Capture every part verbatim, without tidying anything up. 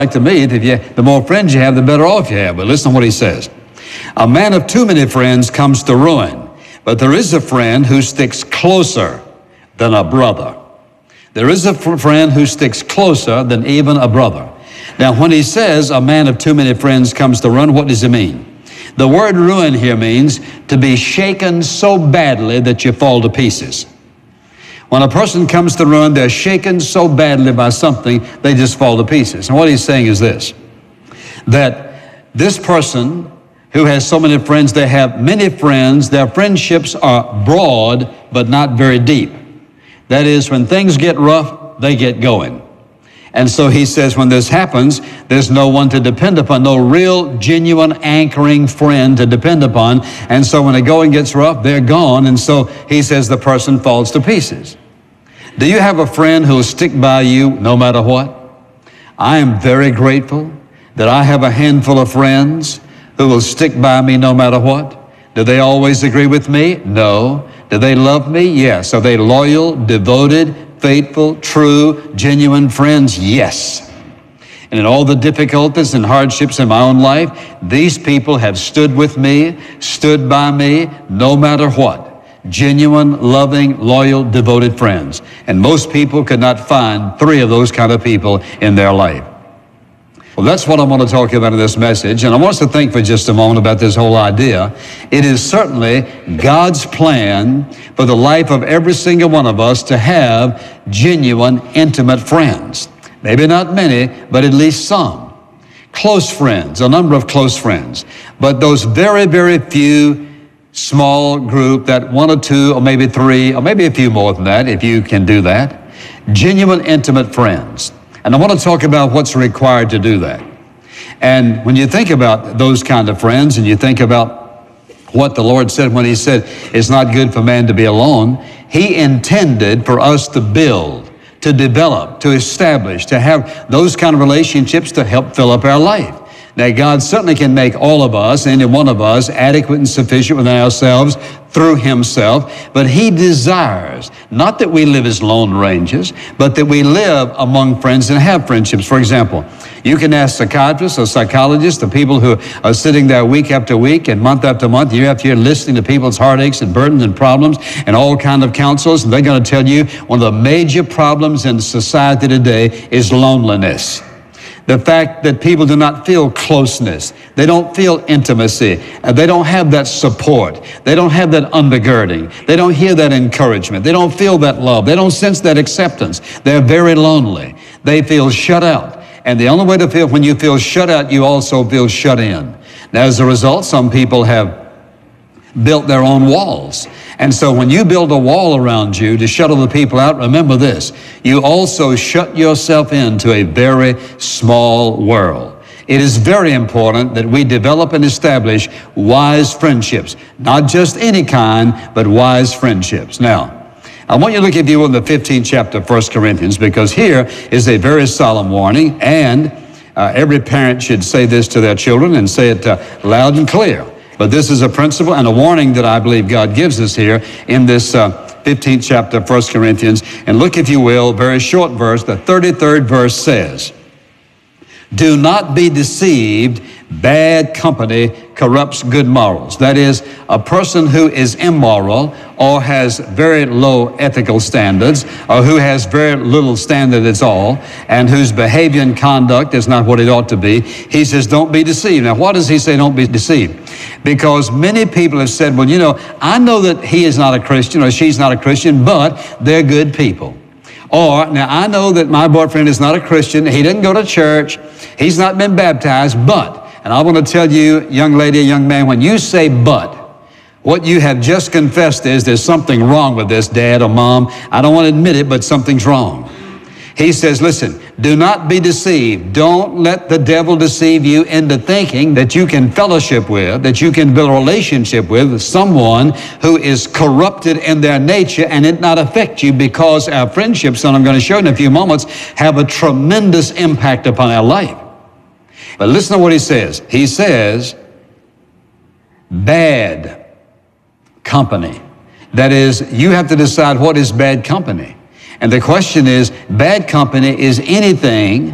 to me, if you, the more friends you have, the better off you have. But listen to what he says. A man of too many friends comes to ruin, but there is a friend who sticks closer than a brother. There is a fr- friend who sticks closer than even a brother. Now, when he says a man of too many friends comes to ruin, what does he mean? The word ruin here means to be shaken so badly that you fall to pieces. When a person comes to ruin, they're shaken so badly by something, they just fall to pieces. And what he's saying is this, that this person who has so many friends, they have many friends, their friendships are broad but not very deep. That is, when things get rough, they get going. And so he says when this happens, there's no one to depend upon, no real, genuine, anchoring friend to depend upon. And so when the going gets rough, they're gone. And so he says the person falls to pieces. Do you have a friend who will stick by you no matter what? I am very grateful that I have a handful of friends who will stick by me no matter what. Do they always agree with me? No. Do they love me? Yes. Are they loyal, devoted, faithful, true, genuine friends? Yes. And in all the difficulties and hardships in my own life, these people have stood with me, stood by me, no matter what. Genuine, loving, loyal, devoted friends. And most people could not find three of those kind of people in their life. Well, that's what I want to talk about in this message. And I want us to think for just a moment about this whole idea. It is certainly God's plan for the life of every single one of us to have genuine, intimate friends. Maybe not many, but at least some. Close friends, a number of close friends. But those very, very few small group, that one or two, or maybe three, or maybe a few more than that, if you can do that. Genuine, intimate friends. And I want to talk about what's required to do that. And when you think about those kind of friends, and you think about what the Lord said when he said, it's not good for man to be alone, he intended for us to build, to develop, to establish, to have those kind of relationships to help fill up our life. Now, God certainly can make all of us, any one of us, adequate and sufficient within ourselves through himself. But he desires not that we live as lone rangers, but that we live among friends and have friendships. For example, you can ask psychiatrists or psychologists, the people who are sitting there week after week and month after month, year after year, listening to people's heartaches and burdens and problems and all kind of counsels. And they're going to tell you one of the major problems in society today is loneliness. The fact that people do not feel closeness. They don't feel intimacy. They don't have that support. They don't have that undergirding. They don't hear that encouragement. They don't feel that love. They don't sense that acceptance. They're very lonely. They feel shut out. And the only way to feel, when you feel shut out, you also feel shut in. Now, as a result, some people have built their own walls. And so when you build a wall around you to shut other people out, remember this, you also shut yourself into a very small world. It is very important that we develop and establish wise friendships, not just any kind, but wise friendships. Now, I want you to look, if you will, in the fifteenth chapter of First Corinthians, because here is a very solemn warning, and uh, every parent should say this to their children and say it uh, loud and clear. But this is a principle and a warning that I believe God gives us here in this uh, fifteenth chapter of First Corinthians. And look, if you will, very short verse, the thirty-third verse says, do not be deceived, bad company corrupts good morals. That is, a person who is immoral or has very low ethical standards or who has very little standard at all and whose behavior and conduct is not what it ought to be, he says, don't be deceived. Now, why does he say don't be deceived? Because many people have said, well, you know, I know that he is not a Christian or she's not a Christian, but they're good people. Or, now I know that my boyfriend is not a Christian, he didn't go to church, he's not been baptized, but, and I want to tell you, young lady, young man, when you say but, what you have just confessed is there's something wrong with this, dad or mom. I don't want to admit it, but something's wrong. He says, listen, do not be deceived. Don't let the devil deceive you into thinking that you can fellowship with, that you can build a relationship with someone who is corrupted in their nature and it not affect you, because our friendships, and I'm going to show you in a few moments, have a tremendous impact upon our life. But listen to what he says. He says, bad company. That is, you have to decide what is bad company. And the question is, bad company is anything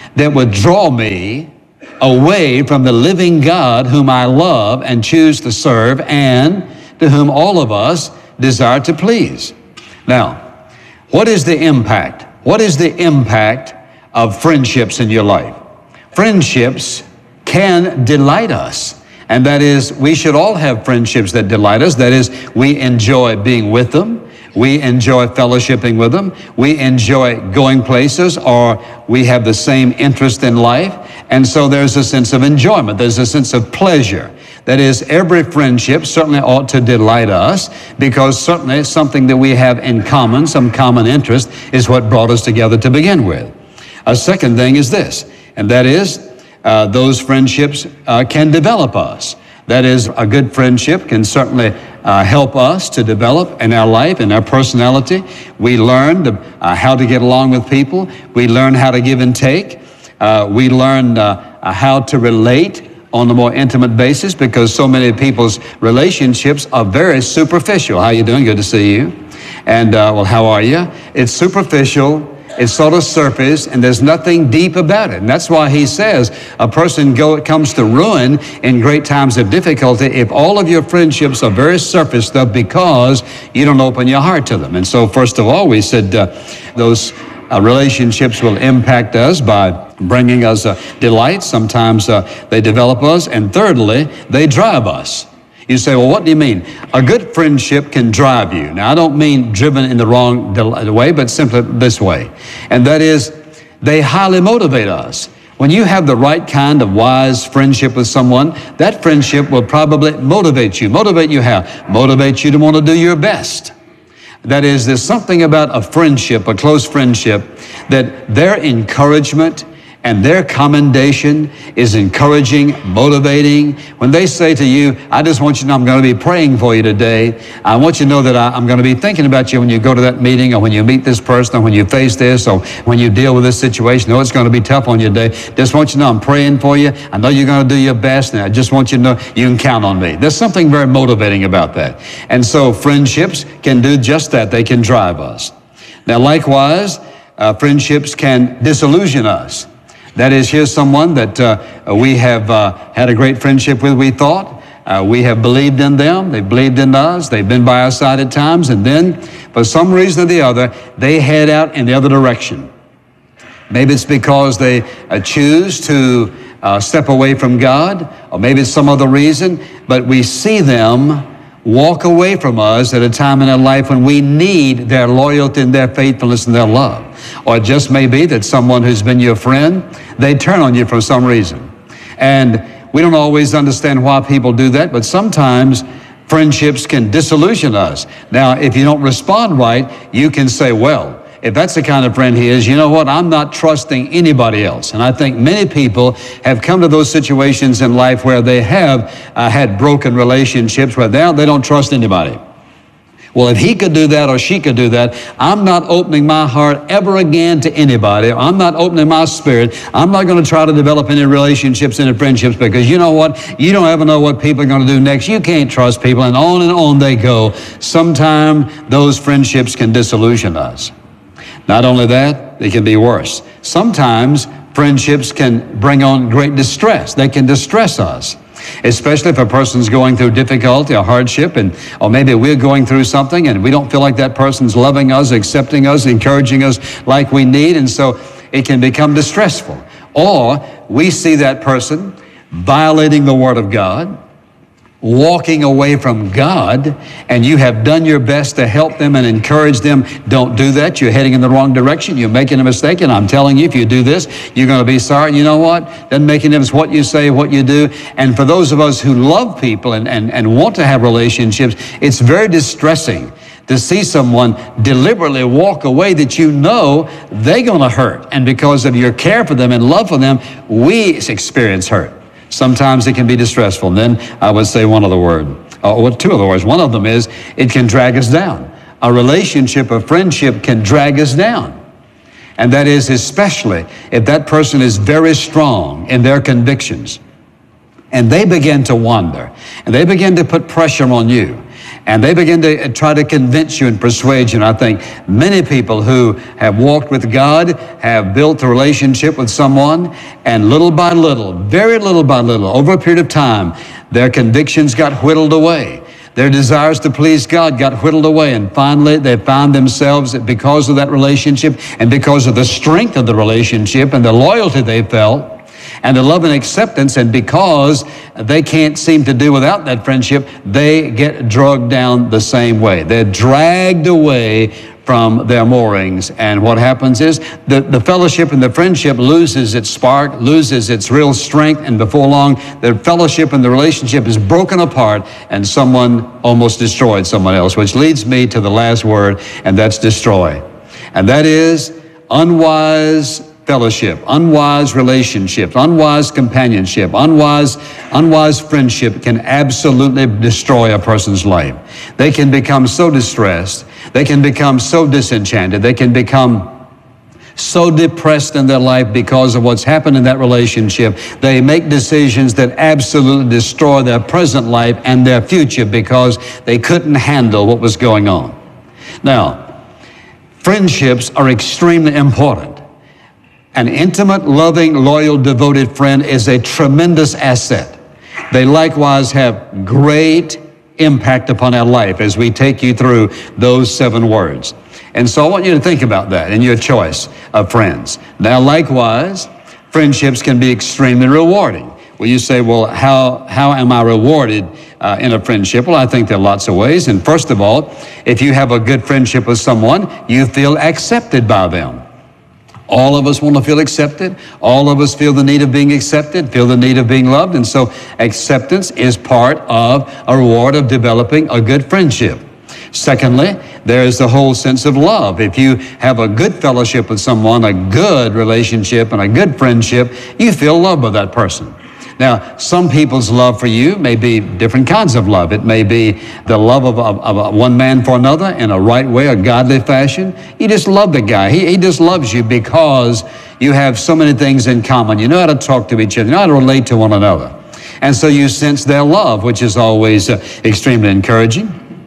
that would draw me away from the living God whom I love and choose to serve, and to whom all of us desire to please. Now, what is the impact? What is the impact of friendships in your life? Friendships can delight us. And that is, we should all have friendships that delight us. That is, we enjoy being with them. We enjoy fellowshipping with them. We enjoy going places, or we have the same interest in life. And so there's a sense of enjoyment. There's a sense of pleasure. That is, every friendship certainly ought to delight us, because certainly something that we have in common, some common interest, is what brought us together to begin with. A second thing is this, and that is, uh, those friendships uh, can develop us. That is, a good friendship can certainly uh, help us to develop in our life, in our personality. We learn to, uh, how to get along with people. We learn how to give and take. Uh, we learn uh, uh, how to relate on a more intimate basis, because so many people's relationships are very superficial. How you doing? Good to see you. And, uh, well, how are you? It's superficial. It's sort of surface, and there's nothing deep about it. And that's why he says a person go, comes to ruin in great times of difficulty if all of your friendships are very surface stuff, because you don't open your heart to them. And so, first of all, we said uh, those uh, relationships will impact us by bringing us uh, delight. Sometimes uh, they develop us. And thirdly, they drive us. You say, well, what do you mean? A good friendship can drive you. Now, I don't mean driven in the wrong way, but simply this way. And that is, they highly motivate us. When you have the right kind of wise friendship with someone, that friendship will probably motivate you. Motivate you how? Motivate you to want to do your best. That is, there's something about a friendship, a close friendship, that their encouragement and their commendation is encouraging, motivating. When they say to you, I just want you to know I'm going to be praying for you today. I want you to know that I, I'm going to be thinking about you when you go to that meeting, or when you meet this person, or when you face this, or when you deal with this situation. Oh, it's going to be tough on you today. Just want you to know I'm praying for you. I know you're going to do your best, and I just want you to know you can count on me. There's something very motivating about that. And so friendships can do just that. They can drive us. Now, likewise, uh, friendships can disillusion us. That is, here's someone that uh, we have uh, had a great friendship with, we thought. Uh, we have believed in them. They've believed in us. They've been by our side at times. And then, for some reason or the other, they head out in the other direction. Maybe it's because they uh, choose to uh, step away from God, or maybe it's some other reason. But we see them walk away from us at a time in our life when we need their loyalty and their faithfulness and their love. Or it just may be that someone who's been your friend, they turn on you for some reason. And we don't always understand why people do that, but sometimes friendships can disillusion us. Now, if you don't respond right, you can say, well, if that's the kind of friend he is, you know what? I'm not trusting anybody else. And I think many people have come to those situations in life where they have uh, had broken relationships, where they, they don't trust anybody. Well, if he could do that or she could do that, I'm not opening my heart ever again to anybody. I'm not opening my spirit. I'm not going to try to develop any relationships, any friendships, because you know what? You don't ever know what people are going to do next. You can't trust people, and on and on they go. Sometimes those friendships can disillusion us. Not only that, they can be worse. Sometimes friendships can bring on great distress. They can distress us, especially if a person's going through difficulty or hardship, and or maybe we're going through something and we don't feel like that person's loving us, accepting us, encouraging us like we need, and so it can become distressful. Or we see that person violating the Word of God, walking away from God, and you have done your best to help them and encourage them. Don't do that. You're heading in the wrong direction. You're making a mistake, and I'm telling you, if you do this, you're going to be sorry. You know what? Doesn't make any difference what you say, what you do. And for those of us who love people and, and, and want to have relationships, it's very distressing to see someone deliberately walk away that you know they're going to hurt. And because of your care for them and love for them, we experience hurt. Sometimes it can be distressful. And then I would say one other word, or two other words. One of them is it can drag us down. A relationship, a friendship can drag us down. And that is especially if that person is very strong in their convictions, and they begin to wander, and they begin to put pressure on you, And they begin to try to convince you and persuade you. And I think many people who have walked with God have built a relationship with someone, and little by little, very little by little, over a period of time, their convictions got whittled away. Their desires to please God got whittled away, and finally they found themselves, because of that relationship and because of the strength of the relationship and the loyalty they felt and the love and acceptance, and because they can't seem to do without that friendship, they get drugged down the same way. They're dragged away from their moorings. And what happens is the, the fellowship and the friendship loses its spark, loses its real strength, and before long, the fellowship and the relationship is broken apart, and someone almost destroyed someone else, which leads me to the last word, and that's destroy. And that is unwise fellowship, unwise relationships, unwise companionship, unwise, unwise friendship can absolutely destroy a person's life. They can become so distressed, they can become so disenchanted, they can become so depressed in their life because of what's happened in that relationship. They make decisions that absolutely destroy their present life and their future because they couldn't handle what was going on. Now, friendships are extremely important. An intimate, loving, loyal, devoted friend is a tremendous asset. They likewise have great impact upon our life as we take you through those seven words. And so I want you to think about that in your choice of friends. Now, likewise, friendships can be extremely rewarding. Well, you say, well, how, how am I rewarded uh, in a friendship? Well, I think there are lots of ways. And first of all, if you have a good friendship with someone, you feel accepted by them. All of us want to feel accepted. All of us feel the need of being accepted, feel the need of being loved. And so acceptance is part of a reward of developing a good friendship. Secondly, there is the whole sense of love. If you have a good fellowship with someone, a good relationship and a good friendship, you feel loved by that person. Now, some people's love for you may be different kinds of love. It may be the love of, of, of one man for another in a right way, a godly fashion. You just love the guy. He, he just loves you because you have so many things in common. You know how to talk to each other. You know how to relate to one another. And so you sense their love, which is always uh, extremely encouraging.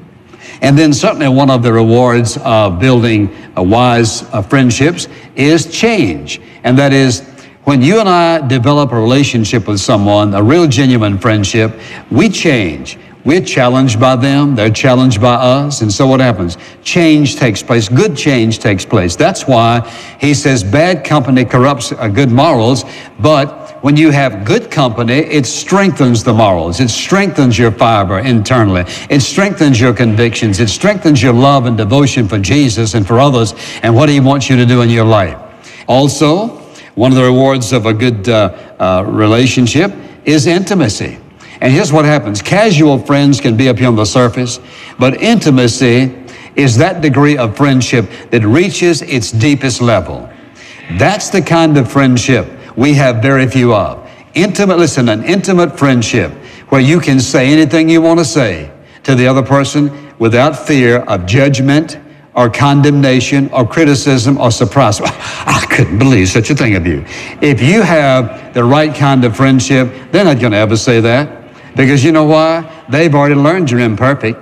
And then certainly one of the rewards of building uh, wise uh, friendships is change. And that is, when you and I develop a relationship with someone, a real genuine friendship, we change. We're challenged by them, they're challenged by us, and so what happens? Change takes place, good change takes place. That's why he says bad company corrupts uh, good morals, but when you have good company, it strengthens the morals. It strengthens your fiber internally. It strengthens your convictions. It strengthens your love and devotion for Jesus and for others and what he wants you to do in your life. Also, one of the rewards of a good uh, uh, relationship is intimacy. And here's what happens. Casual friends can be up here on the surface, but intimacy is that degree of friendship that reaches its deepest level. That's the kind of friendship we have very few of. Intimate, listen, an intimate friendship where you can say anything you want to say to the other person without fear of judgment or condemnation or criticism or surprise. I couldn't believe such a thing of you. If you have the right kind of friendship, they're not going to ever say that, because you know why? They've already learned you're imperfect.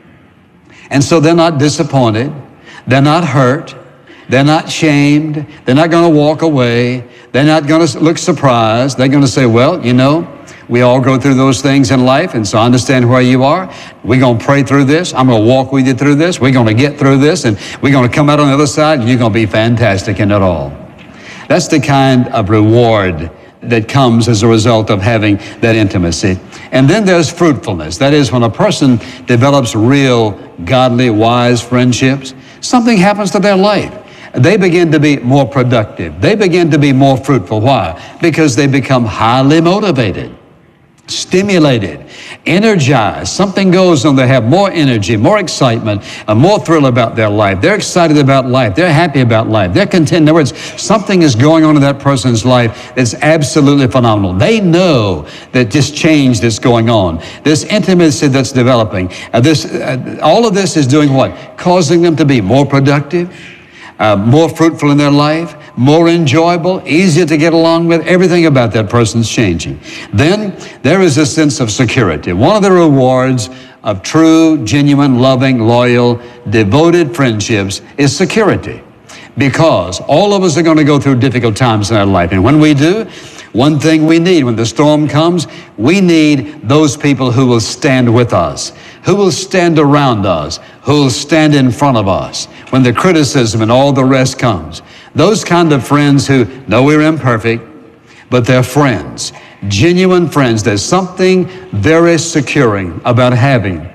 And so they're not disappointed. They're not hurt. They're not shamed. They're not going to walk away. They're not going to look surprised. They're going to say, well, you know, we all go through those things in life, and so I understand where you are. We're going to pray through this. I'm going to walk with you through this. We're going to get through this, and we're going to come out on the other side, and you're going to be fantastic in it all. That's the kind of reward that comes as a result of having that intimacy. And then there's fruitfulness. That is, when a person develops real, godly, wise friendships, something happens to their life. They begin to be more productive. They begin to be more fruitful. Why? Because they become highly motivated, stimulated, energized. Something goes on. They have more energy, more excitement, and more thrill about their life. They're excited about life. They're happy about life. They're content. In other words, something is going on in that person's life that's absolutely phenomenal. They know that this change that's going on, this intimacy that's developing, uh, this, uh, all of this is doing what? Causing them to be more productive, Uh, more fruitful in their life, more enjoyable, easier to get along with. Everything about that person's changing. Then there is a sense of security. One of the rewards of true, genuine, loving, loyal, devoted friendships is security. Because all of us are going to go through difficult times in our life. And when we do, one thing we need when the storm comes, we need those people who will stand with us, who will stand around us, who will stand in front of us when the criticism and all the rest comes. Those kind of friends who know we're imperfect, but they're friends, genuine friends. There's something very securing about having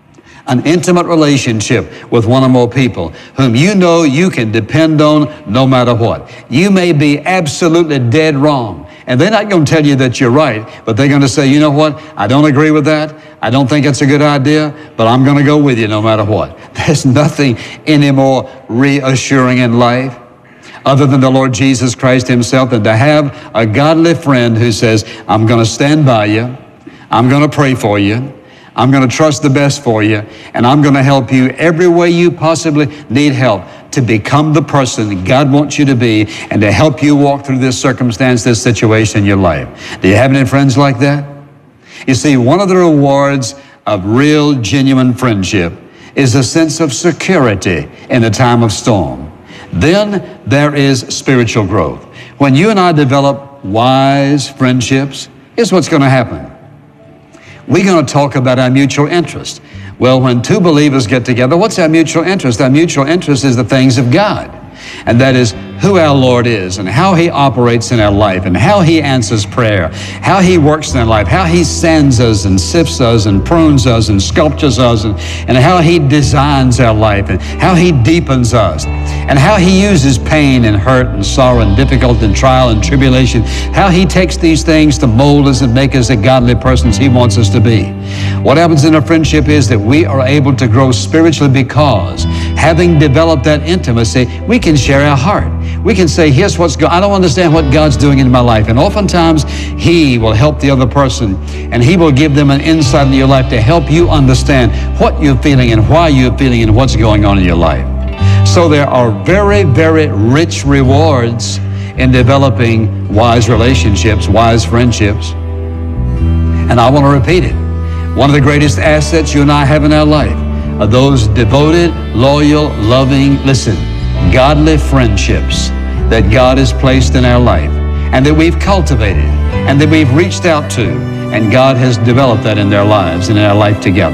an intimate relationship with one or more people whom you know you can depend on no matter what. You may be absolutely dead wrong, and they're not going to tell you that you're right, but they're going to say, you know what, I don't agree with that. I don't think it's a good idea, but I'm going to go with you no matter what. There's nothing any more reassuring in life other than the Lord Jesus Christ himself than to have a godly friend who says, I'm going to stand by you. I'm going to pray for you. I'm going to trust the best for you, and I'm going to help you every way you possibly need help to become the person that God wants you to be and to help you walk through this circumstance, this situation in your life. Do you have any friends like that? You see, one of the rewards of real, genuine friendship is a sense of security in a time of storm. Then there is spiritual growth. When you and I develop wise friendships, here's what's going to happen. We're going to talk about our mutual interest. Well, when two believers get together, what's our mutual interest? Our mutual interest is the things of God. And that is who our Lord is and how he operates in our life and how he answers prayer, how he works in our life, how he sands us and sifts us and prunes us and sculptures us, and, and how he designs our life and how he deepens us and how he uses pain and hurt and sorrow and difficulty and trial and tribulation, how he takes these things to mold us and make us the godly persons he wants us to be. What happens in a friendship is that we are able to grow spiritually because having developed that intimacy, we can share our heart. We can say, here's what's going on. I don't understand what God's doing in my life. And oftentimes, he will help the other person, and he will give them an insight into your life to help you understand what you're feeling and why you're feeling and what's going on in your life. So there are very, very rich rewards in developing wise relationships, wise friendships. And I want to repeat it. One of the greatest assets you and I have in our life are those devoted, loyal, loving, listen, godly friendships that God has placed in our life and that we've cultivated and that we've reached out to, and God has developed that in their lives and in our life together.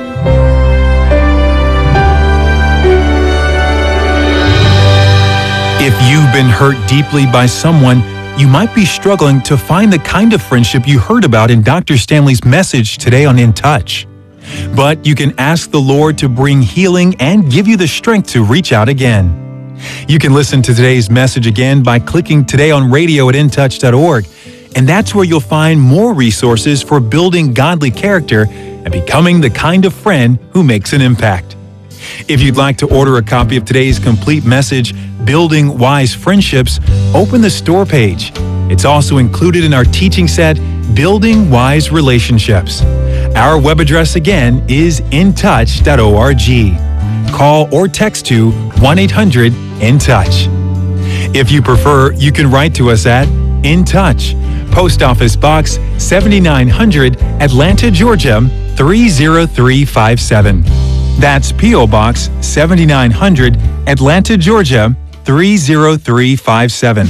If you've been hurt deeply by someone, you might be struggling to find the kind of friendship you heard about in Doctor Stanley's message today on In Touch. But you can ask the Lord to bring healing and give you the strength to reach out again. You can listen to today's message again by clicking Today on Radio at in touch dot org, and that's where you'll find more resources for building godly character and becoming the kind of friend who makes an impact. If you'd like to order a copy of today's complete message, Building Wise Friendships, open the store page. It's also included in our teaching set, Building Wise Relationships. Our web address again is in touch dot org. Call or text to one eight hundred in touch. If you prefer, you can write to us at In Touch, Post Office Box seventy-nine hundred, Atlanta, Georgia three zero three five seven. That's P O Box seventy-nine hundred, Atlanta, Georgia three zero three five seven.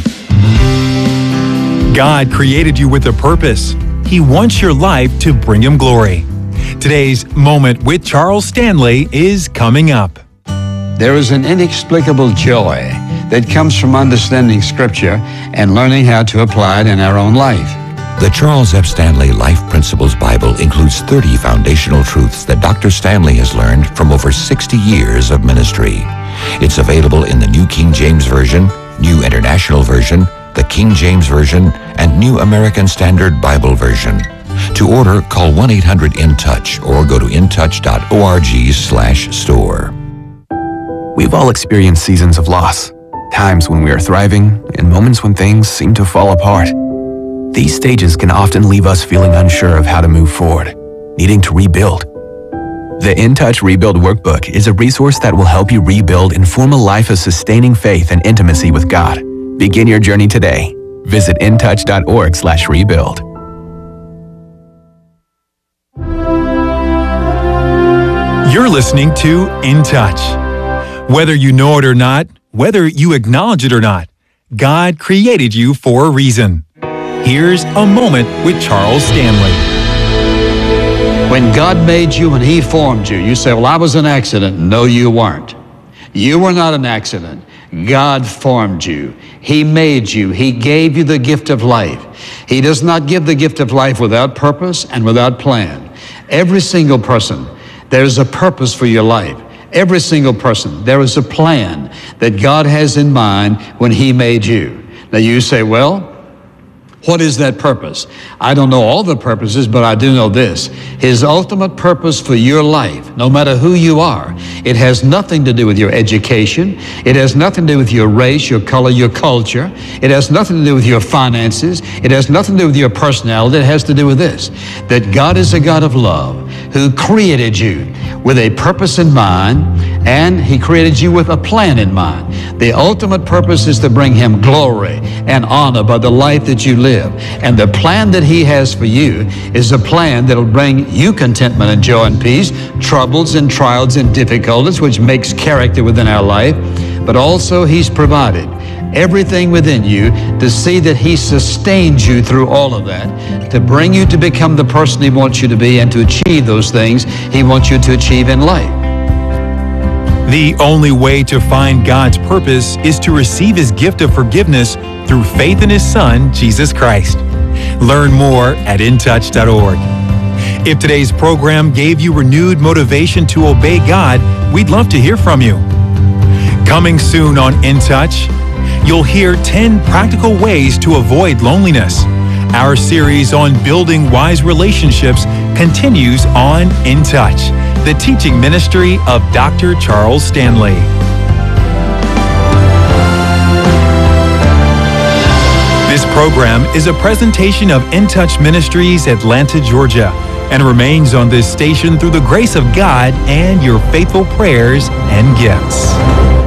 God created you with a purpose. He wants your life to bring him glory. Today's Moment with Charles Stanley is coming up. There is an inexplicable joy that comes from understanding Scripture and learning how to apply it in our own life. The Charles F. Stanley Life Principles Bible includes thirty foundational truths that Doctor Stanley has learned from over sixty years of ministry. It's available in the New King James Version, New International Version, the King James Version, and New American Standard Bible Version. To order, call one eight hundred in touch or go to in touch dot org slash store. We've all experienced seasons of loss, times when we are thriving and moments when things seem to fall apart. These stages can often leave us feeling unsure of how to move forward, needing to rebuild. The In Touch Rebuild Workbook is a resource that will help you rebuild and form a life of sustaining faith and intimacy with God. Begin your journey today. Visit in touch dot org slash rebuild. You're listening to In Touch. Whether you know it or not, whether you acknowledge it or not, God created you for a reason. Here's a moment with Charles Stanley. When God made you and He formed you, you say, well, I was an accident. No, you weren't. You were not an accident. God formed you. He made you. He gave you the gift of life. He does not give the gift of life without purpose and without plan. Every single person, there's a purpose for your life. Every single person, there is a plan that God has in mind when He made you. Now you say, well, what is that purpose? I don't know all the purposes, but I do know this. His ultimate purpose for your life, no matter who you are, it has nothing to do with your education. It has nothing to do with your race, your color, your culture. It has nothing to do with your finances. It has nothing to do with your personality. It has to do with this, that God is a God of love who created you with a purpose in mind, and He created you with a plan in mind. The ultimate purpose is to bring Him glory and honor by the life that you live. And the plan that He has for you is a plan that will bring you contentment and joy and peace, troubles and trials and difficulties, which makes character within our life. But also He's provided everything within you to see that He sustains you through all of that, to bring you to become the person He wants you to be and to achieve those things He wants you to achieve in life. The only way to find God's purpose is to receive His gift of forgiveness through faith in His Son, Jesus Christ. Learn more at in touch dot org. If today's program gave you renewed motivation to obey God, we'd love to hear from you. Coming soon on In Touch, you'll hear ten practical ways to avoid loneliness. Our series on building wise relationships continues on In Touch, the teaching ministry of Doctor Charles Stanley. This program is a presentation of In Touch Ministries, Atlanta, Georgia, and remains on this station through the grace of God and your faithful prayers and gifts.